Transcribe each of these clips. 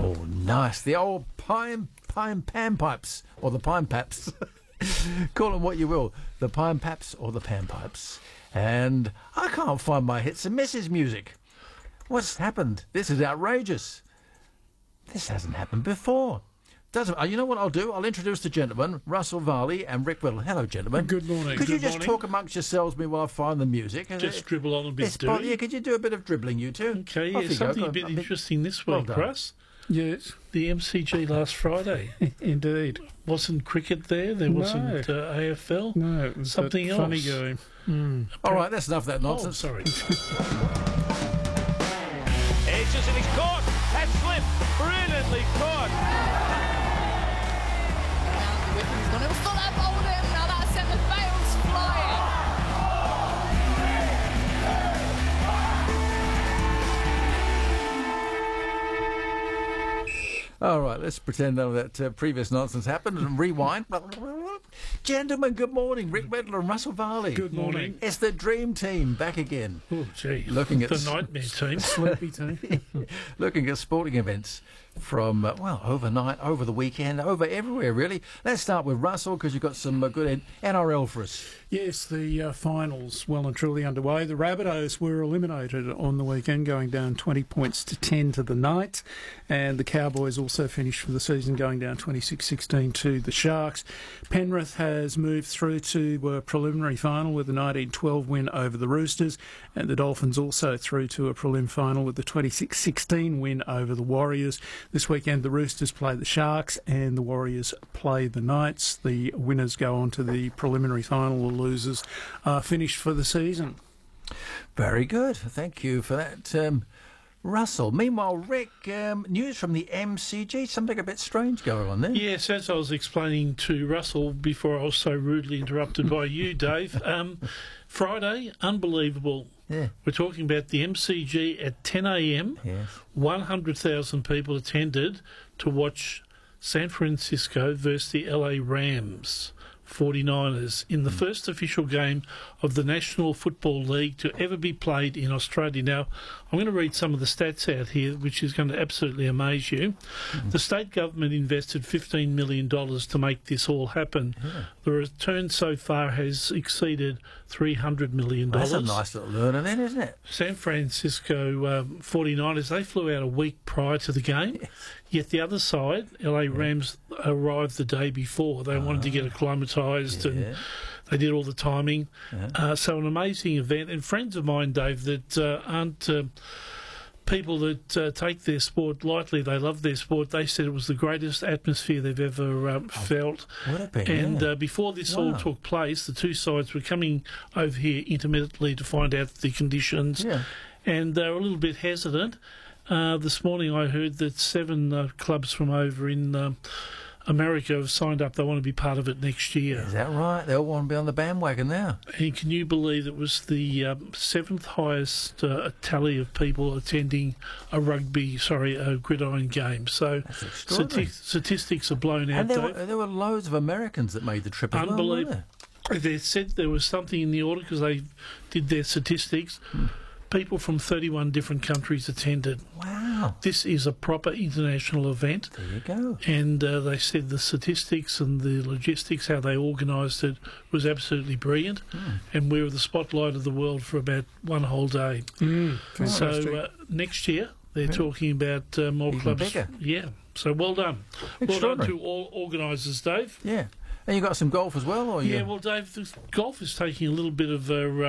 Oh, nice. The old pan pipes, or the pine paps. Call them what you will. The pine paps or the pan pipes. And I can't find my hits and misses music. What's happened? This is outrageous. This hasn't happened before. You know what I'll do? I'll introduce the gentlemen, Russell Varley and Rick Whittle. Hello, gentlemen. Good morning. Could you just talk amongst yourselves while I find the music? Just dribble on a bit, yeah, could you do a bit of dribbling, you two? Okay, yeah, something a bit interesting this week, Russ. Yes. The MCG last Friday. Indeed. Wasn't cricket there? There wasn't AFL? No, it was something else. Funny game. All right, that's enough of that nonsense. Oh, sorry. It's just in his caught. That's slipped. Brilliantly caught. He's going to full up Oldham. Now that sent the Bales flying. All right, let's pretend none of that previous nonsense happened and rewind. Gentlemen, good morning. Rick Whittle and Russell Varley. Good morning. It's the dream team back again. Oh, gee. Looking at the nightmare team. Sleepy team. Looking at sporting events from, overnight, over the weekend, over everywhere, really. Let's start with Russell, because you've got some good NRL for us. Yes, the finals well and truly underway. The Rabbitohs were eliminated on the weekend, going down 20 points to 10 to the Knights. And the Cowboys also finished for the season, going down 26-16 to the Sharks. Penrith has moved through to a preliminary final with the 19-12 win over the Roosters. And the Dolphins also through to a prelim final with the 26-16 win over the Warriors. This weekend, the Roosters play the Sharks and the Warriors play the Knights. The winners go on to the preliminary final. The losers are finished for the season. Very good. Thank you for that, Russell. Meanwhile, Rick, news from the MCG. Something a bit strange going on there. Yes, as I was explaining to Russell before I was so rudely interrupted by you, Dave. Friday, unbelievable. Yeah. We're talking about the MCG at 10 a.m. Yes. 100,000 people attended to watch San Francisco versus the LA Rams 49ers in the first official game of the National Football League to ever be played in Australia. Now, I'm going to read some of the stats out here, which is going to absolutely amaze you. The state government invested $15 million to make this all happen. Yeah. The return so far has exceeded $300 million. Well, that's a nice little learner then, isn't it? San Francisco 49ers, they flew out a week prior to the game. Yes. Yet the other side, LA Rams, arrived the day before. They wanted to get acclimatised and they did all the timing. So an amazing event. And friends of mine, Dave, that aren't people that take their sport lightly, they love their sport, they said it was the greatest atmosphere they've ever felt. Would it be? And before this all took place, the two sides were coming over here intermittently to find out the conditions. Yeah. And they were a little bit hesitant. This morning I heard that 7 clubs from over in America have signed up. They want to be part of it next year. Is that right? They all want to be on the bandwagon now. And can you believe it was the 7th highest tally of people attending a gridiron game? So statistics are blown out. And there were loads of Americans that made the trip as well, Unbelievable. They said there was something in the order because they did their statistics. People from 31 different countries attended. Wow. This is a proper international event. There you go. And they said the statistics and the logistics, how they organised it, was absolutely brilliant. And we were the spotlight of the world for about one whole day. So next year, they're talking about more even clubs. Bigger. Yeah. So well done. Well done to all organisers, Dave. Yeah. And you got some golf as well? Or Yeah, well, Dave, the golf is taking a little bit of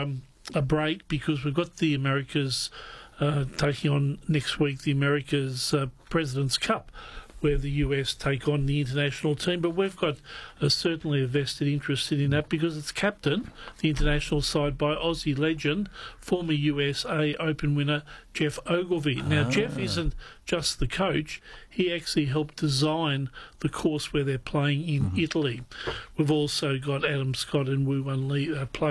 a break because we've got the Americas taking on next week the Americas President's Cup, where the US take on the international team. But we've got certainly a vested interest in that because it's captained, the international side, by Aussie legend, former USA Open winner Geoff Ogilvy. Now, Geoff isn't just the coach. He actually helped design the course where they're playing in Italy. We've also got Adam Scott and Woo Wan Lee playing